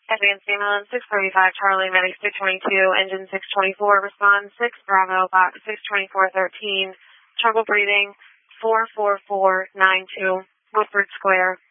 Advanced ambulance 635 Charlie, medic 622, engine 624, respond 6 Bravo, box 62413, trouble breathing 44492, Woodford Square.